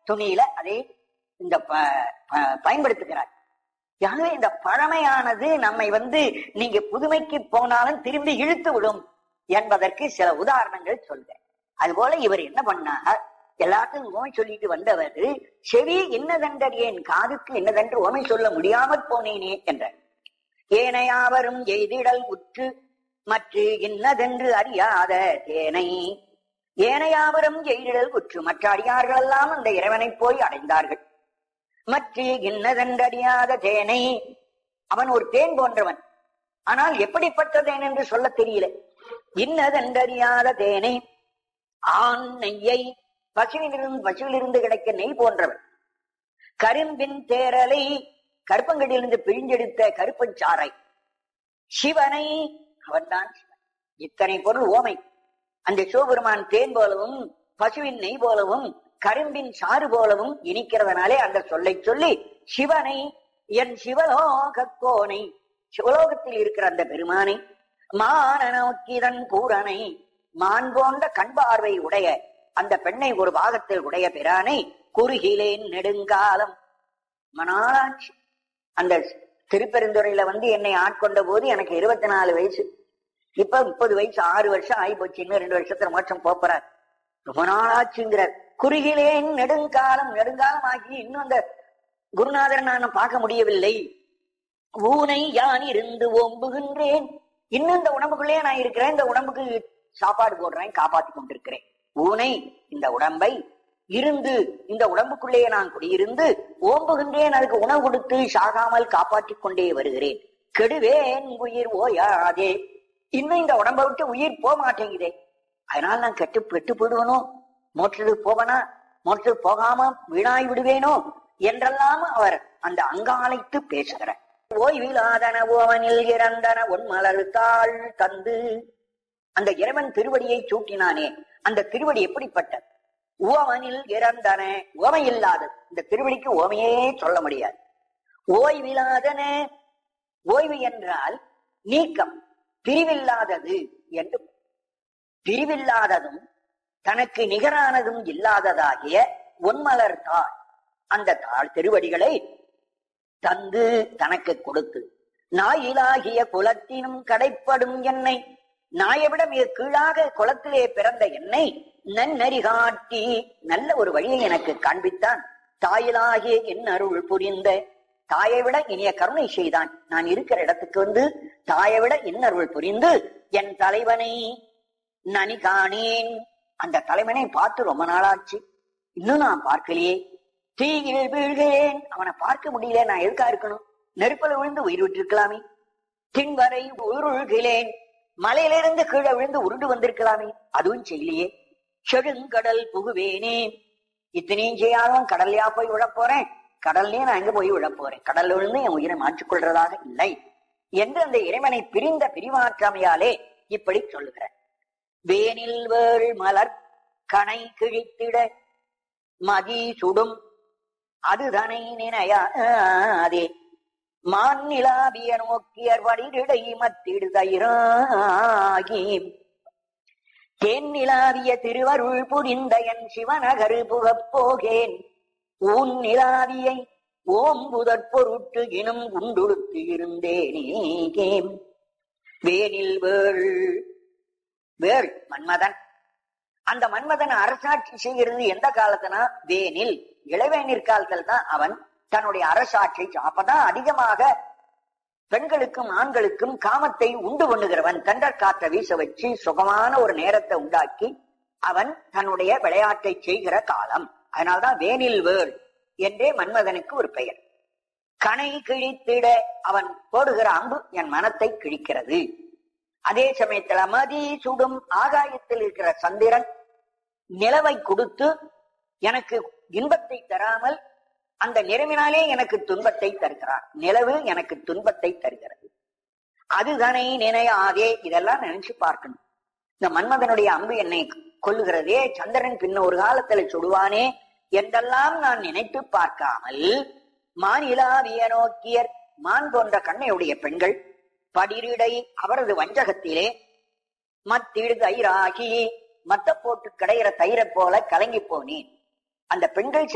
துணியில அதை இந்த பயன்படுத்துகிறார். ஆகவே இந்த பழமையானது நம்மை நீங்க புதுமைக்கு போனாலும் திரும்பி இழுத்து விடும் என்பதற்கு சில உதாரணங்கள் சொல்றேன். அதுபோல இவர் என்ன பண்ணார், எல்லாத்துக்கும் ஓமை சொல்லிட்டு வந்தவர் செவி என்னதென்றறியேன் காதுக்கு என்னதென்று ஓமை சொல்ல முடியாமற் போனேனே என்றார். ஏனையாவரும் எய்திடல் உற்று மற்ற இன்னதென்று அறியாத தேனை. ஏனையாவரும் எய்திடல் உற்று மற்ற அடியார்கள் எல்லாம் அந்த இறைவனை போய் அடைந்தார்கள். மற்ற இன்னதென்றறியாத தேனை, அவன் ஒரு தேன் போன்றவன், ஆனால் எப்படிப்பட்ட தேன் என்று சொல்ல தெரியல. இன்னதென்றறியாத தேனை ஆண் நெய்யை, பசுவிலிருந்து கிடைக்க நெய் போன்றவன். கரும்பின் தேரலை, கருப்பங்கடியிலிருந்து பிழிஞ்செடுத்த கருப்பஞ்சாறை. சிவனை, அவன்தான் சிவன். இத்தனை பொருள் ஓமை. அந்த சிவபெருமான் தேன் போலவும் பசுவின் நெய் போலவும் கரும்பின் சாறு போலவும் இனிக்கிறதுனாலே அந்த சொல்லை சொல்லி சிவனை, என் சிவலோக கோனை, சிவலோகத்தில் இருக்கிற அந்த பெருமானை, மான நோக்கிதன் பூரனை, மான் போன்ற கண் பார்வை உடைய அந்த பெண்ணை ஒரு பாகத்தில் உடைய பிரானை குறுகிலேன் நெடுங்காலம். மனாளாட்சி. அந்த திருப்பெருந்துறையில என்னை ஆட்கொண்ட போது எனக்கு 24 வயசு. இப்ப 30 வயசு, 6 வருஷம் ஆகி போச்சு. இன்னும் 2 வருஷத்துல மோட்சம் போறார். ரொம்ப நாளாச்சுங்கிறார். குறுகிலேன் நெடுங்காலம், நெடுங்காலம் ஆகி இன்னும் அந்த குருநாதர் நான் பார்க்க முடியவில்லை. ஊனை யான் இருந்து ஓம்புகின்றேன். இன்னும் இந்த உடம்புக்குள்ளே நான் இருக்கிறேன். இந்த உடம்புக்கு சாப்பாடு போடுறேன், காப்பாத்தி கொண்டிருக்கிறேன். ஊனை, இந்த உடம்பை, இருந்து இந்த உடம்புக்குள்ளேயே நான் குடியிருந்து ஓம்புகின்றேன், அதுக்கு உணவு கொடுத்து சாகாமல் காப்பாற்றிக் கொண்டே வருகிறேன். கெடுவேன் உயிர் ஓயாதே. இன்னும் இந்த உடம்பை விட்டு உயிர் போக மாட்டேங்குதே, அதனால நான் கெட்டு போடுவனோ, மோற்றத்துக்கு போவனா, மோற்றத்துக்கு போகாம வீணாய் விடுவேனோ என்றெல்லாம் அவர் அந்த அங்காலைத்து பேசுகிறார். ஓய்விலாதன ஓவனில் இறந்தன ஒன்மலர்த்தாள் தந்து. அந்த இறைவன் திருவடியை சூட்டினானே, அந்த திருவடி எப்படிப்பட்டது? ஓவனில் இறந்தன, ஓமை இல்லாதது. இந்த திருவடிக்கு ஓமையே சொல்ல முடியாது. ஓய்விலாதன, ஓய்வு என்றால் நீக்கம், பிரிவில்லாதது என்று. பிரிவில்லாததும் தனக்கு நிகரானதும் இல்லாததாகிய ஒன்மலர் தாள், அந்த தாள் திருவடிகளை தந்து தனக்கு கொடுத்து, நாயிலாகிய குலத்தினும் கடைப்படும் என்னை, நாயை விட மிக கீழாக குலத்திலே பிறந்த என்னை நன்னறி காட்டி நல்ல ஒரு வழியை எனக்கு காண்பித்தான். தாயிலாகிய என் அருள் புரிந்த, தாயை விட இனிய கருணை செய்தான். நான் இருக்கிற இடத்துக்கு தாயை விட என் அருள் புரிந்து என் தலைவனை நனி காணேன். அந்த தலைவனை பார்த்து ரொம்ப நாளாச்சு, இன்னும் நான் பார்க்கலையே. தீயில் வீழ்கிறேன், அவனை பார்க்க முடியல. நான் எதுக்கா இருக்கணும்? நெருப்பில் விழுந்து உயிர் விட்டிருக்கலாமே. தின்வரை உருள்கிறேன், மலையிலிருந்து கீழே விழுந்து உருண்டு வந்திருக்கலாமே, அதுவும் செய்யலையே. செடுங்கடல் புகுவேனே, இத்தனையும் செய்யாதவன் கடல்லையா போய் விழப்போறேன்? கடல்லே நான் எங்க போய் விழப்போறேன்? கடல் விழுந்து என் உயிரை மாற்றிக்கொள்றதாக இல்லை என்று அந்த இறைவனை பிரிந்த பிரிவாற்றாமையாலே இப்படி சொல்லுகிறார். வேனில் வேள் மலர் கனை கிழித்திட மதி சுடும் அதுதனை நினையாதே. மாநிலாவிய நோக்கியர் வடிடை மத்திடுதயிராகி தேன்நிலாவிய திருவருள் புரிந்த என் சிவநகரு புகப் போகேன். ஊன் நிலாவியை ஓம்புதற் பொருட்டு இனம் உண்டுடுத்து இருந்தேனே. வேனில் வேள், வேள் மன்மதன். அந்த மன்மதன் அரசாட்சி செய்கிறது எந்த காலத்துனா வேனில், இளவேநீர் காலத்தில் தான் அவன் தன்னுடைய அரசாட்சி. அப்பதான் அதிகமாக பெண்களுக்கும் ஆண்களுக்கும் காமத்தை உண்டு பண்ணுகிறவன். தண்டர் காற்றை வீச வச்சு சுகமான ஒரு நேரத்தை உண்டாக்கி அவன் தன்னுடைய விளையாட்டை செய்கிற காலம். அதனால்தான் வேனில் வேள் என்றே மன்மதனுக்கு ஒரு பெயர். கனை கிழித்திட, அவன் போடுகிற அம்பு என் மனத்தை கிழிக்கிறது. அதே சமயத்துல மதி சுடும், ஆகாயத்தில் இருக்கிற சந்திரன் நிலவை கொடுத்து எனக்கு இன்பத்தை தராமல் அந்த நிறமினாலே எனக்கு துன்பத்தை தருகிறான். நிலவு எனக்கு துன்பத்தை தருகிறது. அதுதனை நினையாதே. இதெல்லாம் நினைச்சு பார்க்கணும். இந்த மன்மதனுடைய அம்பு என்னை கொல்லுகிறதே, சந்திரன் பின்ன ஒரு காலத்துல சுடுவானே என்றெல்லாம் நான் நினைத்து பார்க்காமல் மாநிலாவிய நோக்கியர், மான் போன்ற கண்ணையுடைய பெண்கள் படிரிடை, அவரது வஞ்சகத்திலே மத்திடு தயிராகி, மத்த போட்டு கடையிற தயிரை போல கலங்கி போனேன். அந்த பெண்கள்